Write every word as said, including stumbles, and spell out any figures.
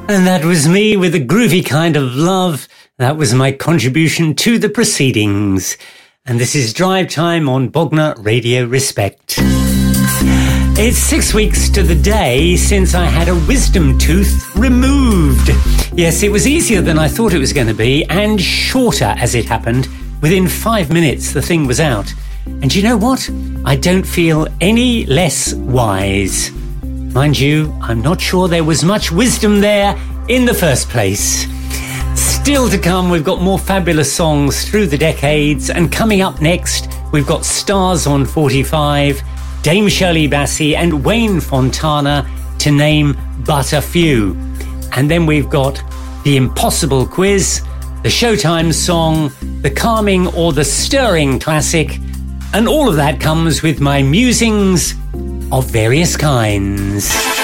And that was me with a groovy kind of love. That was my contribution to the proceedings. And this is Drive Time on Bognor Radio Respect. It's six weeks to the day since I had a wisdom tooth removed. Yes, it was easier than I thought it was going to be, and shorter as it happened. Within five minutes, the thing was out. And you know what? I don't feel any less wise. Mind you, I'm not sure there was much wisdom there in the first place. Still to come, we've got more fabulous songs through the decades, and coming up next, we've got Stars on forty-five, Dame Shirley Bassey and Wayne Fontana, to name but a few. And then we've got the Impossible Quiz, the Showtime song, the calming or the stirring classic, and all of that comes with my musings of various kinds.